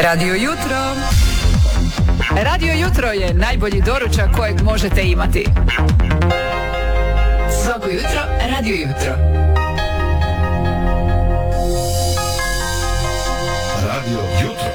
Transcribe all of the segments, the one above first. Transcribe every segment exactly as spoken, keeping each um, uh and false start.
Radio Jutro. Radio Jutro je najbolji doručak kojeg možete imati. Svako jutro Radio Jutro. Radio Jutro.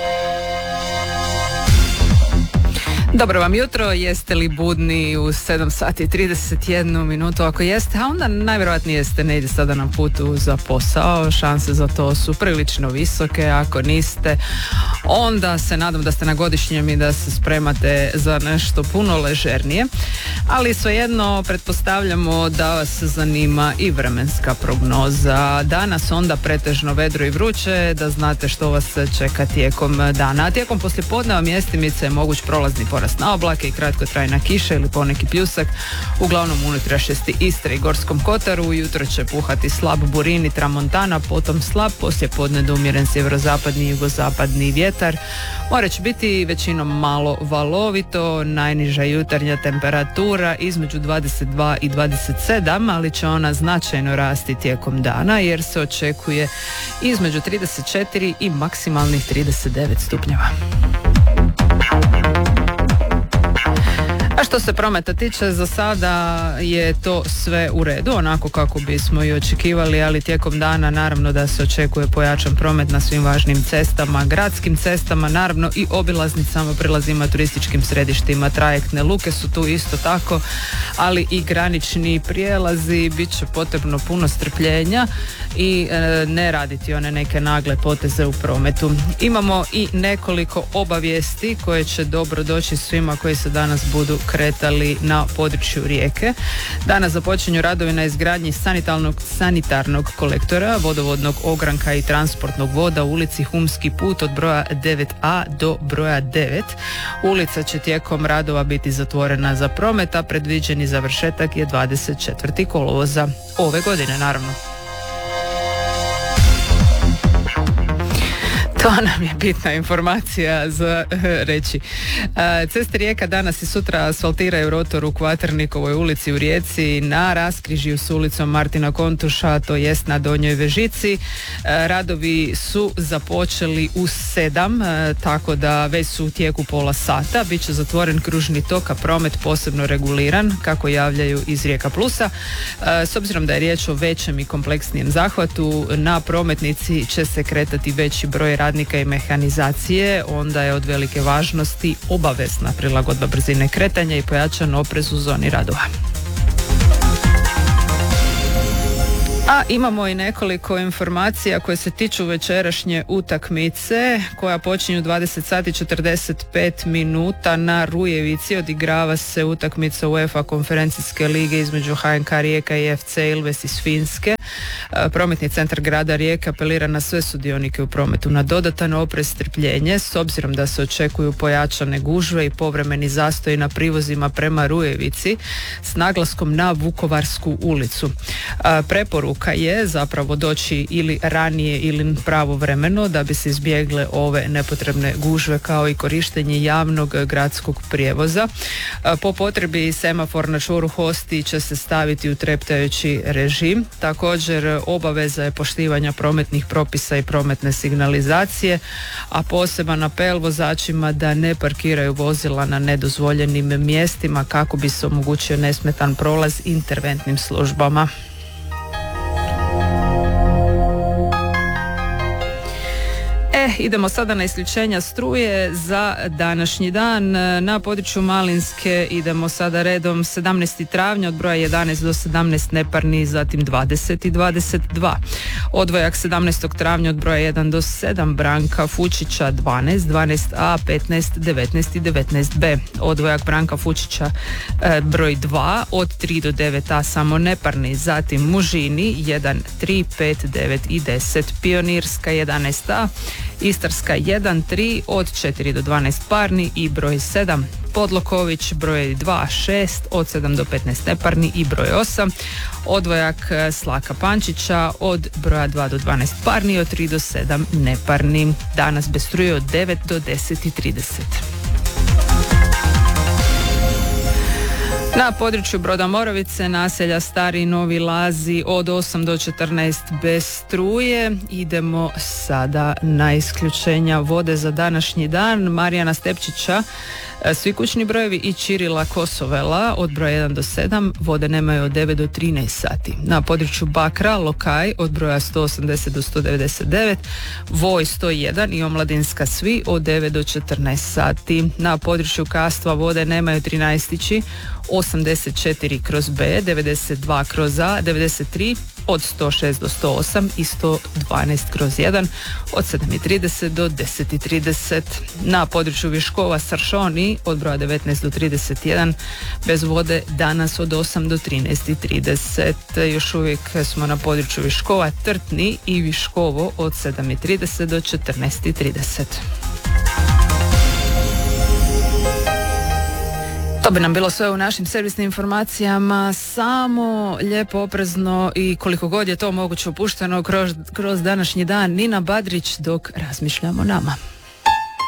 Dobro vam jutro, jeste li budni u sedam sati i trideset jednu minutu? Ako jeste, a onda najvjerojatnije jeste negdje sada na putu za posao, šanse za to su prilično visoke. Ako niste, onda se nadam da ste na godišnjem i da se spremate za nešto puno ležernije, ali svejedno pretpostavljamo da vas zanima i vremenska prognoza. Danas onda pretežno vedro i vruće, da znate što vas čeka tijekom dana. A tijekom poslijepodneva mjestimice je moguć prolazni porast na oblake i kratkotrajna kiša ili poneki pljusak, uglavnom unutrašnjosti Istre i Gorskom kotaru. Ujutro će puhati slab burin i tramontana, potom slab, poslijepodne do umjeren sjeverozapadni i jugozapadni vjetar. More će biti većinom malo valovito, najniža jutarnja temperatura između dvadeset dva i dvadeset sedam, ali će ona značajno rasti tijekom dana jer se očekuje između trideset četiri i maksimalnih trideset devet stupnjeva. A što se prometa tiče, za sada je to sve u redu, onako kako bismo i očekivali, ali tijekom dana naravno da se očekuje pojačan promet na svim važnim cestama, gradskim cestama, naravno i obilaznicama, prilazima, turističkim središtima. Trajektne luke su tu isto tako, ali i granični prijelazi. Bit će potrebno puno strpljenja i e, ne raditi one neke nagle poteze u prometu. Imamo i nekoliko obavijesti koje će dobro doći svima koji se danas budu kretali na području Rijeke. Danas započinju radovi na izgradnji sanitarnog, sanitarnog kolektora, vodovodnog ogranka i transportnog voda u ulici Humski put od broja devet a do broja devet. Ulica će tijekom radova biti zatvorena za promet, a predviđeni završetak je dvadeset četvrtog kolovoza ove godine, naravno. To nam je bitna informacija za reći. Ceste Rijeka danas i sutra asfaltiraju rotor u Kvaternikovoj ulici u Rijeci na raskrižju s ulicom Martina Kontuša, to jest na Donjoj Vežici. Radovi su započeli u sedam, tako da već su u tijeku pola sata. Biće zatvoren kružni tok, a promet posebno reguliran, kako javljaju iz Rijeka Plusa. S obzirom da je riječ o većem i kompleksnijem zahvatu, na prometnici će se kretati veći broj radnika i mehanizacije, onda je od velike važnosti obavezna prilagodba brzine kretanja i pojačan oprez u zoni radova. A imamo i nekoliko informacija koje se tiču večerašnje utakmice koja počinju dvadeset sati i četrdeset pet minuta na Rujevici. Odigrava se utakmica UEFA konferencijske lige između H N K Rijeka i F C Ilves iz Finske. Prometni centar grada Rijeka apelira na sve sudionike u prometu na dodatan oprez, strpljenje s obzirom da se očekuju pojačane gužve i povremeni zastoji na privozima prema Rujevici s naglaskom na Vukovarsku ulicu. Preporuka je zapravo doći ili ranije ili pravovremeno da bi se izbjegle ove nepotrebne gužve, kao i korištenje javnog gradskog prijevoza. Po potrebi semafor na čvoru Hosti će se staviti u treptajući režim. Također obaveza je poštivanja prometnih propisa i prometne signalizacije, a poseban apel vozačima da ne parkiraju vozila na nedozvoljenim mjestima kako bi se omogućio nesmetan prolaz interventnim službama. E, idemo sada na isključenja struje za današnji dan. Na području Malinske idemo sada redom. Sedamnaesti travnja od broja jedanaest do sedamnaest neparni, zatim dvadeset i dvadeset dva. Odvojak sedamnaestog travnja od broja jedan do sedam Branka Fučića dvanaest, dvanaest a, petnaest, devetnaest i devetnaest b. Odvojak Branka Fučića e, broj dva od tri do devet a samo neparni, zatim Mužini jedan, tri, pet, devet i deset. Pionirska jedanaest a, Istarska jedan, tri od četiri do dvanaest parni i broj sedam. Podloković broj dva, šest od sedam do petnaest neparni i broj osam. Odvojak Slaka Pančića od broja dva do dvanaest parni, od tri do sedam neparni. Danas bez struje od devet do deset i trideset. Na području Broda Morovice, naselja Stari i Novi Lazi od osam do četrnaest bez struje. Idemo sada na isključenja vode za današnji dan. Marijana Stepčića, svi kućni brojevi i Čirila Kosovela od broja jedan do sedam, vode nemaju od devet do trinaest sati. Na području Bakra, Lokaj od broja sto osamdeset do sto devedeset devet, Voj sto jedan i Omladinska svi od devet do četrnaest sati. Na području Kastva vode nemaju trinaestići, osamdeset četiri kroz B, devedeset dva kroz A, devedeset tri od sto šest do sto osam i sto dvanaest kroz jedan od sedam i trideset do deset i trideset. Na području Viškova, Sršoni od broja devetnaest do trideset jedan bez vode danas od osam do trinaest i trideset. Još uvijek smo na području Viškova, Trtni i Viškovo od sedam i trideset do četrnaest i trideset. To bi nam bilo sve u našim servisnim informacijama, samo lijepo, oprezno i koliko god je to moguće opušteno kroz, kroz današnji dan. Nina Badrić dok razmišljamo nama.